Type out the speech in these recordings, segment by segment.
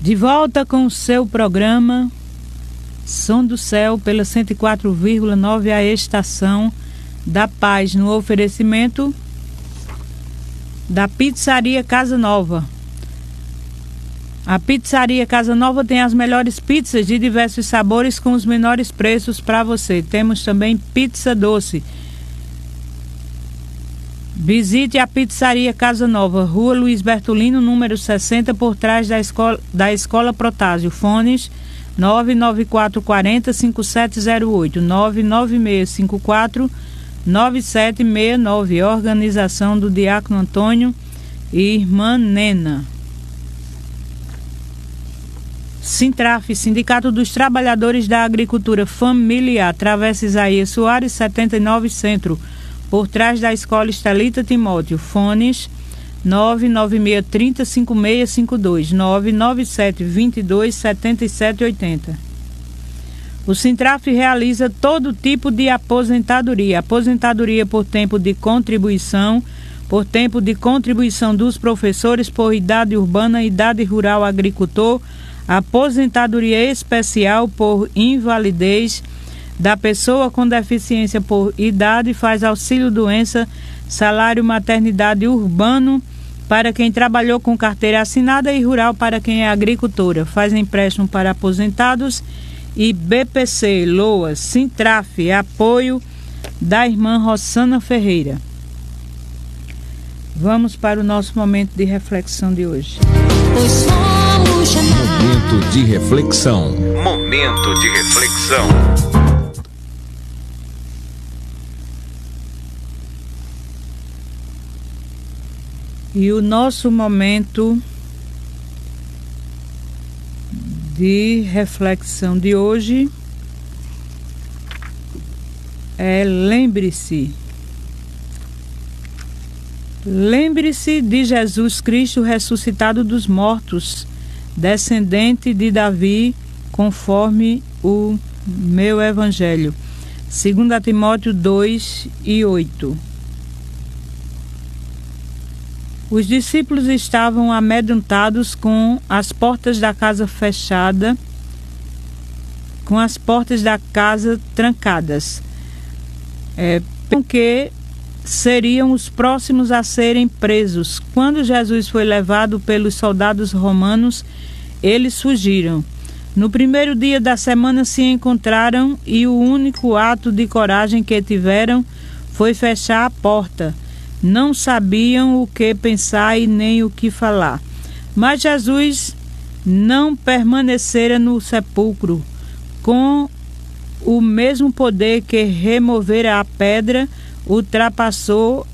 De volta com o seu programa Som do Céu pela 104,9, a estação da Paz, no oferecimento da Pizzaria Casa Nova. A Pizzaria Casa Nova tem as melhores pizzas de diversos sabores com os menores preços para você. Temos também pizza doce. Visite a Pizzaria Casa Nova, Rua Luiz Bertolino, número 60, por trás da Escola Protásio. Fones 99440-5708, 99654-9769. Organização do Diácono Antônio e Irmã Nena. Sintraf, Sindicato dos Trabalhadores da Agricultura Familiar, Travessa Isaías Soares, 79 Centro, por trás da Escola Estelita Timóteo. Fones 99630-5652, 99722-7780. O Sintraf realiza todo tipo de aposentadoria. Aposentadoria por tempo de contribuição dos professores por idade urbana, idade rural, agricultor, aposentadoria especial por invalidez da pessoa com deficiência por idade, faz auxílio doença, salário maternidade urbano para quem trabalhou com carteira assinada e rural para quem é agricultora, faz empréstimo para aposentados e BPC, LOAS, Sintraf, apoio da irmã Rossana Ferreira. Vamos para o nosso momento de reflexão de hoje. Momento de reflexão. Momento de reflexão. E o nosso momento de reflexão de hoje é lembre-se de Jesus Cristo ressuscitado dos mortos, descendente de Davi, conforme o meu evangelho. 2 Timóteo 2:8. Os discípulos estavam amedrontados com as portas da casa fechadas, com as portas da casa trancadas, porque seriam os próximos a serem presos. Quando Jesus foi levado pelos soldados romanos, eles fugiram. No primeiro dia da semana se encontraram e o único ato de coragem que tiveram foi fechar a porta. Não sabiam o que pensar e nem o que falar. Mas Jesus não permanecera no sepulcro. Com o mesmo poder que removera a pedra, ultrapassou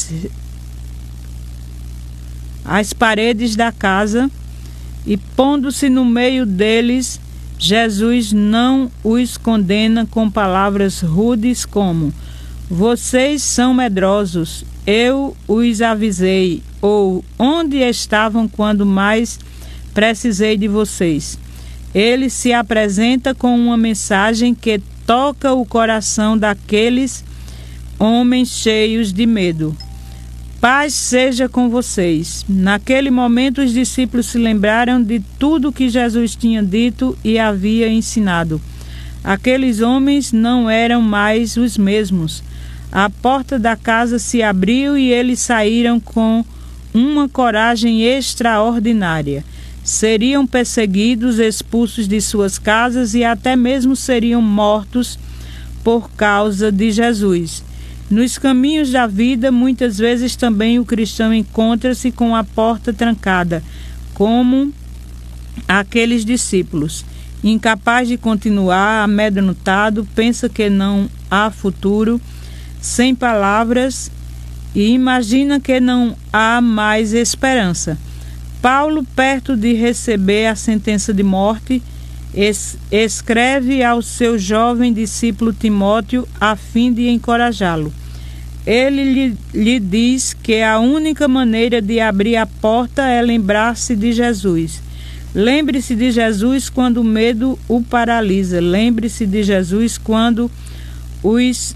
as paredes da casa e, pondo-se no meio deles, Jesus não os condena com palavras rudes como: vocês são medrosos, eu os avisei, ou onde estavam quando mais precisei de vocês. Ele se apresenta com uma mensagem que toca o coração daqueles homens cheios de medo. Paz seja com vocês. Naquele momento os discípulos se lembraram de tudo que Jesus tinha dito e havia ensinado. Aqueles homens não eram mais os mesmos. A porta da casa se abriu e eles saíram com uma coragem extraordinária. Seriam perseguidos, expulsos de suas casas e até mesmo seriam mortos por causa de Jesus. Nos caminhos da vida, muitas vezes também o cristão encontra-se com a porta trancada, como aqueles discípulos. Incapaz de continuar, amedrontado, pensa que não há futuro, sem palavras, e imagina que não há mais esperança. Paulo, perto de receber a sentença de morte, escreve ao seu jovem discípulo Timóteo a fim de encorajá-lo. Ele lhe diz que a única maneira de abrir a porta é lembrar-se de Jesus. Lembre-se de Jesus quando o medo o paralisa. Lembre-se de Jesus quando os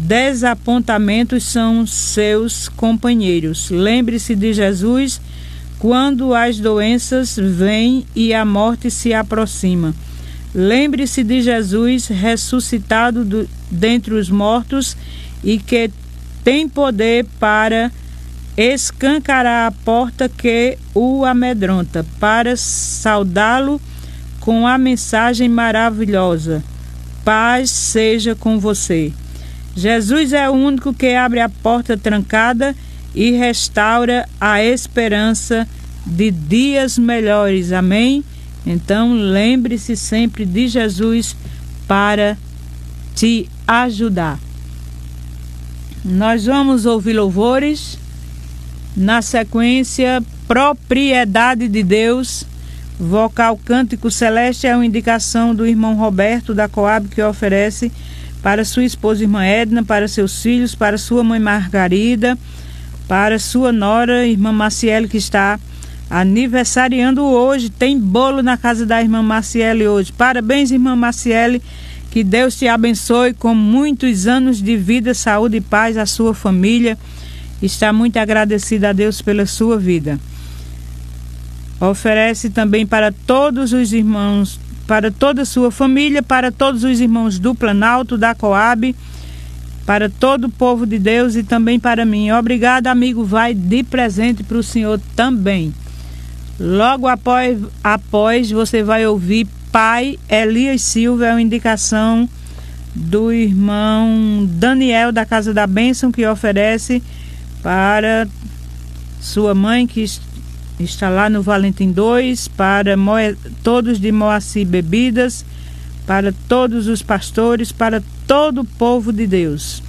desapontamentos são seus companheiros. Lembre-se de Jesus quando as doenças vêm e a morte se aproxima. Lembre-se de Jesus ressuscitado dentre os mortos e que tem poder para escancarar a porta que o amedronta, para saudá-lo com a mensagem maravilhosa: paz seja com você. Jesus é o único que abre a porta trancada e restaura a esperança de dias melhores. Amém? Então lembre-se sempre de Jesus para te ajudar. Nós vamos ouvir louvores. Na sequência, Propriedade de Deus, vocal Cântico Celeste, é uma indicação do irmão Roberto da Coab, que oferece para sua esposa irmã Edna, para seus filhos, para sua mãe Margarida, para sua nora irmã Maciele, que está aniversariando hoje. Tem bolo na casa da irmã Maciele hoje. Parabéns, irmã Maciele, que Deus te abençoe com muitos anos de vida, saúde e paz, a sua família. Está muito agradecida a Deus pela sua vida. Oferece também para todos os irmãos, para toda a sua família, para todos os irmãos do Planalto, da Coab, para todo o povo de Deus e também para mim. Obrigada, amigo. Vai de presente para o senhor também. Logo após você vai ouvir Pai Elias Silva, é uma indicação do irmão Daniel da Casa da Bênção, que oferece para sua mãe, que está lá no Valentim 2, para todos de Moacir Bebidas, para todos os pastores, para todo o povo de Deus.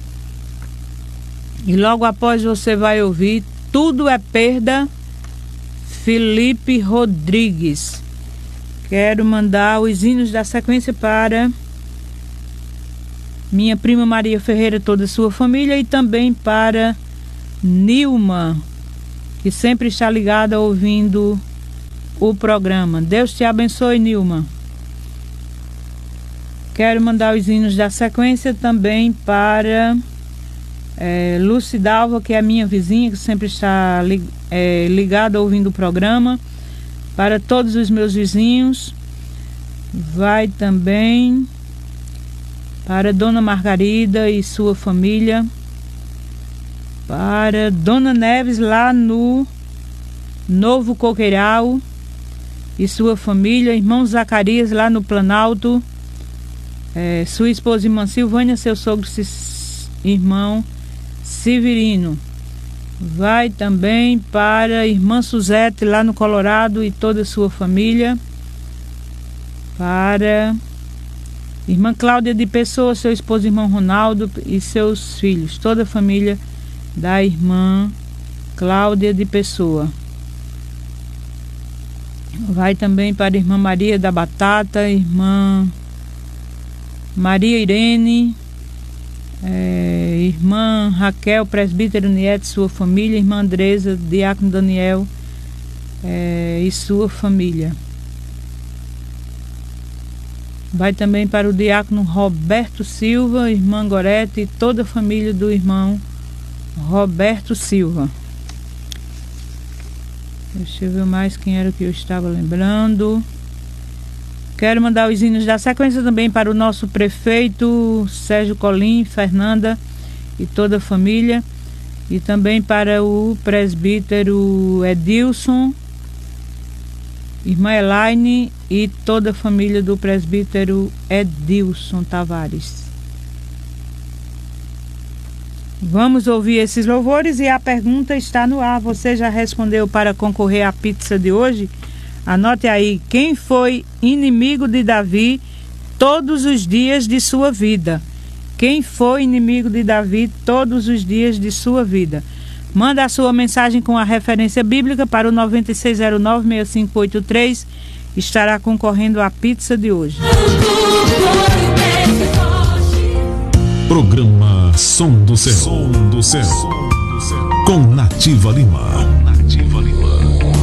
E logo após você vai ouvir Tudo é Perda, Felipe Rodrigues. Quero mandar os hinos da sequência para minha prima Maria Ferreira, toda a sua família, e também para Nilma, que sempre está ligada ouvindo o programa. Deus te abençoe, Nilma. Quero mandar os hinos da sequência também para Lucidalva, que é a minha vizinha, que sempre está ligada ouvindo o programa. Para todos os meus vizinhos. Vai também para Dona Margarida e sua família. Para Dona Neves lá no Novo Coqueiral e sua família. Irmão Zacarias lá no Planalto. Sua esposa irmã Silvânia, seu sogro irmão Severino. Vai também para irmã Suzete lá no Colorado e toda a sua família. Para irmã Cláudia de Pessoa, seu esposo irmão Ronaldo e seus filhos. Toda a família da irmã Cláudia de Pessoa. Vai também para a irmã Maria da Batata, irmã Maria Irene, irmã Raquel, presbítero Niete, sua família, irmã Andresa, diácono Daniel e sua família. Vai também para o diácono Roberto Silva, irmã Gorete e toda a família do irmão Roberto Silva. Deixa eu ver mais quem era que eu estava lembrando. Quero mandar os hinos da sequência também para o nosso prefeito Sérgio Colim, Fernanda e toda a família. E também para o presbítero Edilson, irmã Elaine e toda a família do presbítero Edilson Tavares. Vamos ouvir esses louvores e a pergunta está no ar. Você já respondeu para concorrer à pizza de hoje? Anote aí: quem foi inimigo de Davi todos os dias de sua vida? Quem foi inimigo de Davi todos os dias de sua vida? Manda a sua mensagem com a referência bíblica para o 9609-6583. Estará concorrendo à pizza de hoje. Programa Som do Céu. Com Nativa Lima.